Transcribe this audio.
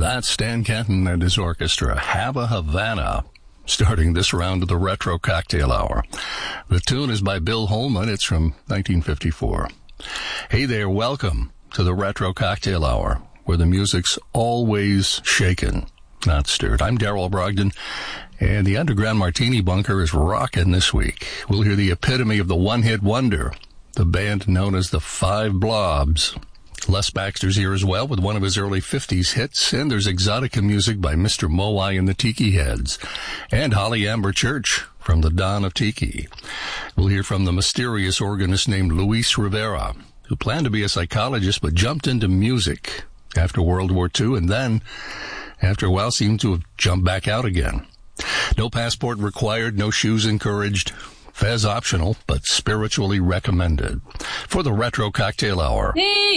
That's Stan Kenton and his orchestra, Have a Havana, starting this round of the Retro Cocktail Hour. The tune is by Bill Holman. It's from 1954. Hey there, welcome to the Retro Cocktail Hour, where the music's always shaken, not stirred. I'm Darrell Brogdon, and the Underground Martini Bunker is rocking this week. We'll hear the epitome of the one-hit wonder, the band known as the Five Blobs. Les Baxter's here as well with one of his early 50s hits, and there's exotica music by Mr. Moai and the Tiki Heads, and Holly Amber Church from the Dawn of Tiki. We'll hear from the mysterious organist named Luis Rivera, who planned to be a psychologist but jumped into music after World War II, and then, after a while, seemed to have jumped back out again. No passport required, no shoes encouraged. Fez optional, but spiritually recommended. For the Retro Cocktail Hour.